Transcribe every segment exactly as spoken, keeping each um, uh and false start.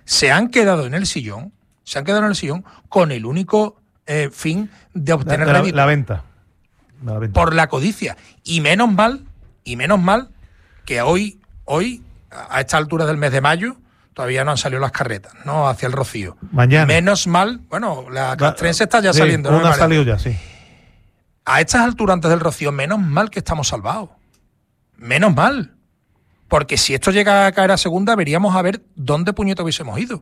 se han quedado en el sillón, se han quedado en el sillón con el único eh, fin de obtener la, rédito. La venta. la venta. Por la codicia. Y menos mal, y menos mal que hoy, hoy, a esta altura del mes de mayo, todavía no han salido las carretas, ¿no? Hacia el Rocío. Mañana. Menos mal, bueno, la castrense está ya sí, saliendo. ¿no? Una ha salido ya, sí. A estas alturas antes del Rocío, menos mal que estamos salvados. Menos mal. Porque si esto llega a caer a segunda, veríamos a ver dónde puñeto hubiésemos ido.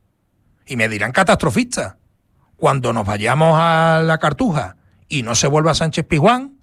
Y me dirán catastrofistas. Cuando nos vayamos a la Cartuja y no se vuelva a Sánchez Pizjuán,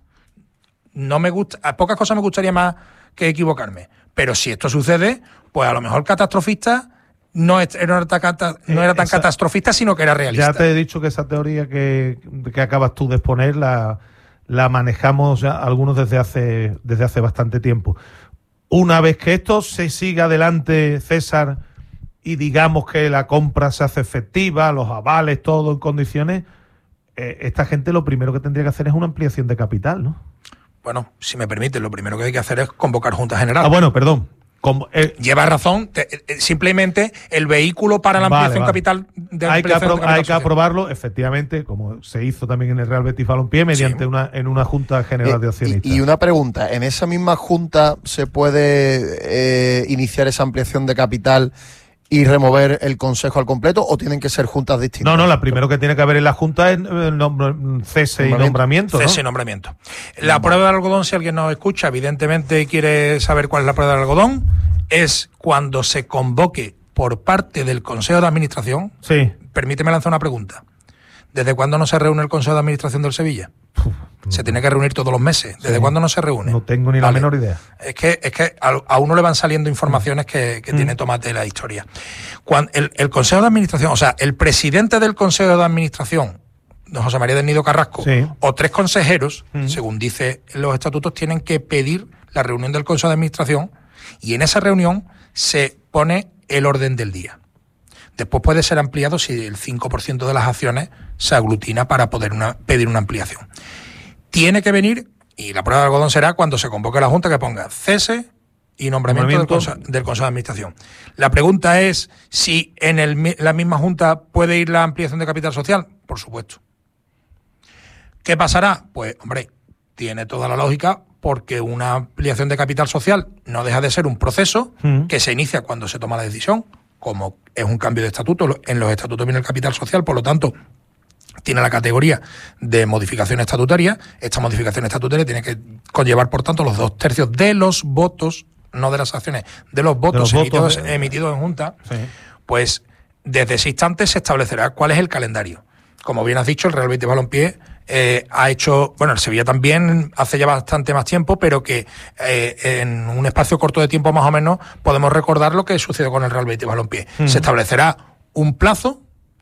no me gusta, a pocas cosas me gustaría más que equivocarme. Pero si esto sucede, pues a lo mejor catastrofista no, es, no era tan, cata, no era tan esa, catastrofista, sino que era realista. Ya te he dicho que esa teoría que, que acabas tú de exponer la, la manejamos ya algunos desde hace, desde hace bastante tiempo. Una vez que esto se siga adelante, César, y digamos que la compra se hace efectiva, los avales, todo en condiciones, eh, esta gente lo primero que tendría que hacer es una ampliación de capital, ¿no? Bueno, si me permite, lo primero que hay que hacer es convocar Junta General. Ah, bueno, perdón. Como, eh, Lleva razón, te, eh, simplemente el vehículo para la ampliación vale, vale. capital de hay, que, apro- de capital hay que aprobarlo, efectivamente, como se hizo también en el Real Betis Balompié, mediante sí. una en una Junta General eh, de Accionistas. Y, y una pregunta, ¿en esa misma Junta se puede eh, iniciar esa ampliación de capital y remover el Consejo al completo, o tienen que ser juntas distintas? No, no, la primero que tiene que haber en la Junta es el nombre, cese y nombramiento. Cese ¿no? y nombramiento. La no, prueba del algodón, si alguien nos escucha, evidentemente quiere saber cuál es la prueba del algodón, es cuando se convoque por parte del Consejo de Administración. Sí. Permíteme lanzar una pregunta. ¿Desde cuándo no se reúne el Consejo de Administración del Sevilla? Uf, no. Se tiene que reunir todos los meses. ¿Desde sí. cuándo no se reúne? No tengo ni vale. la menor idea. Es que, es que a uno le van saliendo informaciones que, que mm. tiene tomate la historia. Cuando el, el Consejo de Administración, o sea, el presidente del Consejo de Administración, don José María del Nido Carrasco, sí. o tres consejeros, mm. según dice los estatutos, tienen que pedir la reunión del Consejo de Administración, y en esa reunión se pone el orden del día. Después puede ser ampliado si el cinco por ciento de las acciones se aglutina para poder una, pedir una ampliación. Tiene que venir, y la prueba de algodón será cuando se convoque la Junta que ponga cese y nombramiento, nombramiento. Del, Consejo, del Consejo de Administración. La pregunta es si en el, la misma Junta puede ir la ampliación de capital social. Por supuesto. ¿Qué pasará? Pues, hombre, tiene toda la lógica, porque una ampliación de capital social no deja de ser un proceso mm. que se inicia cuando se toma la decisión. Como es un cambio de estatuto, en los estatutos viene el capital social, por lo tanto, tiene la categoría de modificación estatutaria. Esta modificación estatutaria tiene que conllevar, por tanto, los dos tercios de los votos, no de las acciones, de los votos, de los emitidos, votos de... emitidos en Junta. Sí. Pues desde ese instante se establecerá cuál es el calendario. Como bien has dicho, el Real Betis Balompié eh, ha hecho, bueno, el Sevilla también hace ya bastante más tiempo, pero que eh, en un espacio corto de tiempo más o menos podemos recordar lo que sucedió con el Real Betis Balompié. Mm. Se establecerá un plazo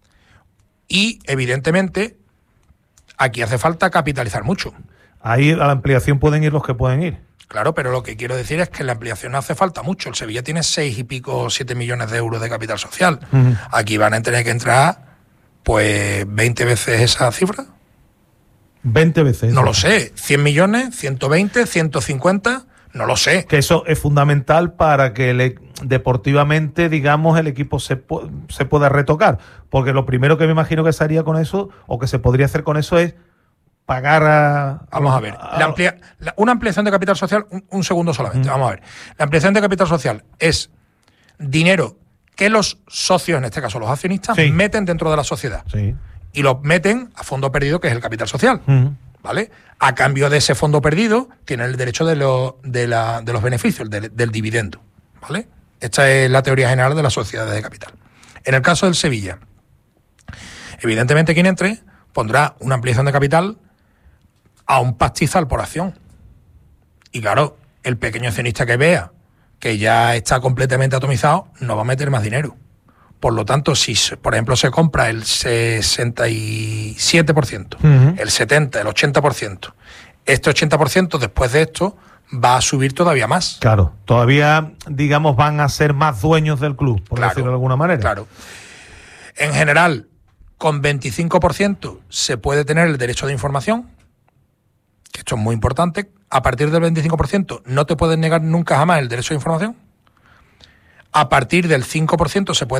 y, evidentemente, aquí hace falta capitalizar mucho. Ahí a la ampliación pueden ir los que pueden ir. Claro, pero lo que quiero decir es que en la ampliación no hace falta mucho. El Sevilla tiene seis y pico, siete millones de euros de capital social. Mm. Aquí van a tener que entrar, pues, veinte veces esa cifra. veinte veces. No lo sé. ¿cien millones? ¿ciento veinte? ¿ciento cincuenta? No lo sé. Que eso es fundamental para que le, deportivamente, digamos, el equipo se, se pueda retocar. Porque lo primero que me imagino que se haría con eso, o que se podría hacer con eso, es pagar a... Vamos a ver. La amplia, la, una ampliación de capital social, un, un segundo solamente, mm. vamos a ver. La ampliación de capital social es dinero que los socios, en este caso los accionistas, sí. meten dentro de la sociedad. Sí. Y lo meten a fondo perdido, que es el capital social. Uh-huh. ¿Vale? A cambio de ese fondo perdido, tienen el derecho de, lo, de, la, de los beneficios, de, del dividendo. ¿Vale? Esta es la teoría general de las sociedades de capital. En el caso del Sevilla, evidentemente quien entre pondrá una ampliación de capital a un pastizal por acción. Y claro, el pequeño accionista que vea que ya está completamente atomizado, no va a meter más dinero. Por lo tanto, si, por ejemplo, se compra el sesenta y siete por ciento, uh-huh. el setenta por ciento, el ochenta por ciento, este ochenta por ciento después de esto va a subir todavía más. Claro, todavía, digamos, van a ser más dueños del club, por claro, decirlo de alguna manera. Claro. En general, con veinticinco por ciento se puede tener el derecho de información, que esto es muy importante. A partir del veinticinco por ciento no te pueden negar nunca jamás el derecho de información. A partir del cinco por ciento se puede